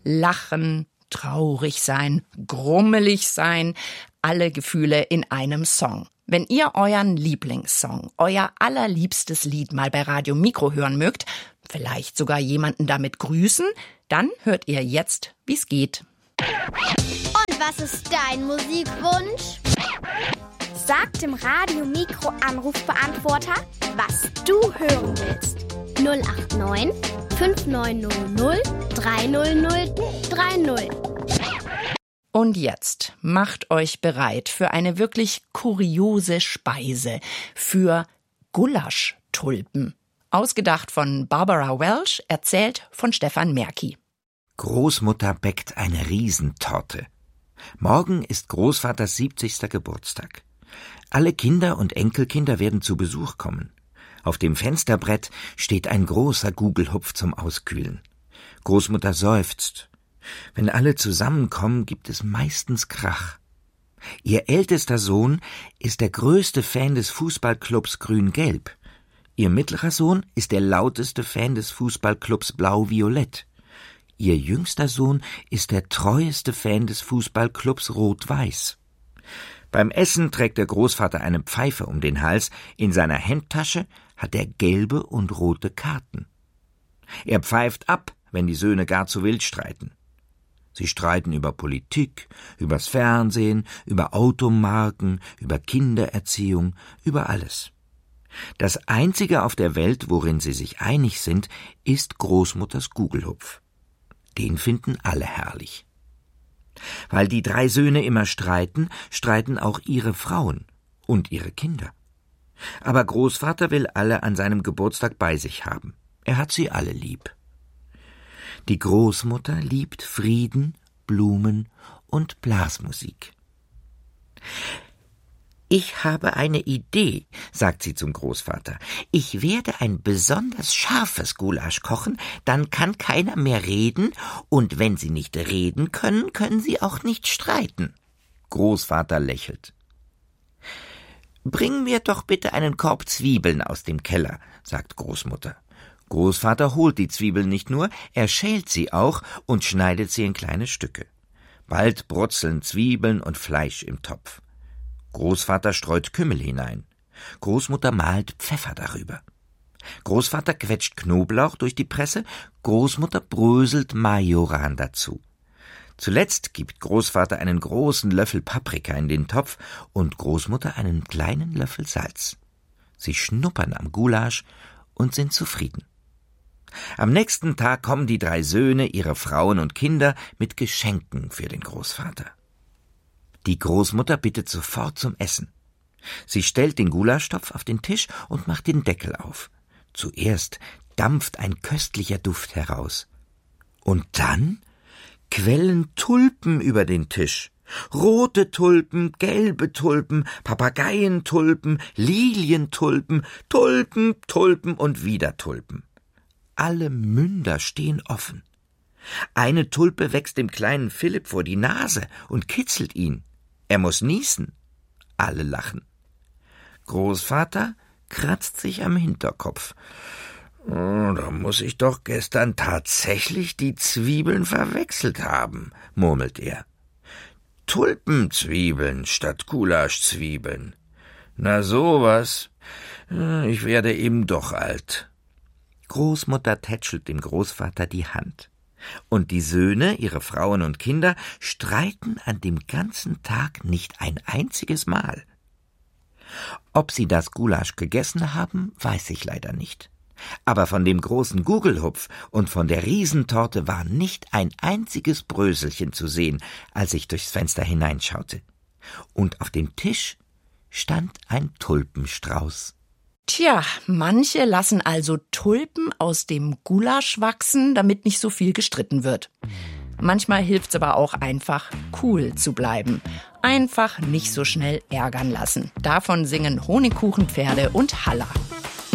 Lachen, traurig sein, grummelig sein, alle Gefühle in einem Song. Wenn ihr euren Lieblingssong, euer allerliebstes Lied mal bei Radio Mikro hören mögt, vielleicht sogar jemanden damit grüßen, dann hört ihr jetzt, wie's geht. Und was ist dein Musikwunsch? Sag dem Radio Mikro Anrufbeantworter, was du hören willst. 089 5900 3003 0. Und jetzt macht euch bereit für eine wirklich kuriose Speise, für Gulasch-Tulpen. Ausgedacht von Barbara Welsh, erzählt von Stefan Merki. Großmutter bäckt eine Riesentorte. Morgen ist Großvaters 70. Geburtstag. Alle Kinder und Enkelkinder werden zu Besuch kommen. Auf dem Fensterbrett steht ein großer Gugelhupf zum Auskühlen. Großmutter seufzt. Wenn alle zusammenkommen, gibt es meistens Krach. Ihr ältester Sohn ist der größte Fan des Fußballclubs Grün-Gelb. Ihr mittlerer Sohn ist der lauteste Fan des Fußballclubs Blau-Violett. Ihr jüngster Sohn ist der treueste Fan des Fußballclubs Rot-Weiß. Beim Essen trägt der Großvater eine Pfeife um den Hals, in seiner Hemdtasche hat er gelbe und rote Karten. Er pfeift ab, wenn die Söhne gar zu wild streiten. Sie streiten über Politik, übers Fernsehen, über Automarken, über Kindererziehung, über alles. Das Einzige auf der Welt, worin sie sich einig sind, ist Großmutters Gugelhupf. Den finden alle herrlich. Weil die 3 Söhne immer streiten, streiten auch ihre Frauen und ihre Kinder. Aber Großvater will alle an seinem Geburtstag bei sich haben. Er hat sie alle lieb. Die Großmutter liebt Frieden, Blumen und Blasmusik. »Ich habe eine Idee«, sagt sie zum Großvater. »Ich werde ein besonders scharfes Gulasch kochen, dann kann keiner mehr reden, und wenn Sie nicht reden können, können Sie auch nicht streiten.« Großvater lächelt. »Bring mir doch bitte einen Korb Zwiebeln aus dem Keller«, sagt Großmutter. Großvater holt die Zwiebeln nicht nur, er schält sie auch und schneidet sie in kleine Stücke. Bald brutzeln Zwiebeln und Fleisch im Topf. Großvater streut Kümmel hinein. Großmutter mahlt Pfeffer darüber. Großvater quetscht Knoblauch durch die Presse, Großmutter bröselt Majoran dazu. Zuletzt gibt Großvater einen großen Löffel Paprika in den Topf und Großmutter einen kleinen Löffel Salz. Sie schnuppern am Gulasch und sind zufrieden. Am nächsten Tag kommen die 3 Söhne, ihre Frauen und Kinder mit Geschenken für den Großvater. Die Großmutter bittet sofort zum Essen. Sie stellt den Gulaschtopf auf den Tisch und macht den Deckel auf. Zuerst dampft ein köstlicher Duft heraus. Und dann quellen Tulpen über den Tisch. Rote Tulpen, gelbe Tulpen, Papageientulpen, Lilientulpen, Tulpen, Tulpen und wieder Tulpen. Alle Münder stehen offen. Eine Tulpe wächst dem kleinen Philipp vor die Nase und kitzelt ihn. Er muss niesen. Alle lachen. Großvater kratzt sich am Hinterkopf. Oh, da muss ich doch gestern tatsächlich die Zwiebeln verwechselt haben, murmelt er. Tulpenzwiebeln statt Gulaschzwiebeln. Na sowas. Ich werde eben doch alt. Großmutter tätschelt dem Großvater die Hand. Und die Söhne, ihre Frauen und Kinder, streiten an dem ganzen Tag nicht ein einziges Mal. Ob sie das Gulasch gegessen haben, weiß ich leider nicht. Aber von dem großen Gugelhupf und von der Riesentorte war nicht ein einziges Bröselchen zu sehen, als ich durchs Fenster hineinschaute. Und auf dem Tisch stand ein Tulpenstrauß. Tja, manche lassen also Tulpen aus dem Gulasch wachsen, damit nicht so viel gestritten wird. Manchmal hilft's aber auch einfach, cool zu bleiben. Einfach nicht so schnell ärgern lassen. Davon singen Honigkuchenpferde und Halla.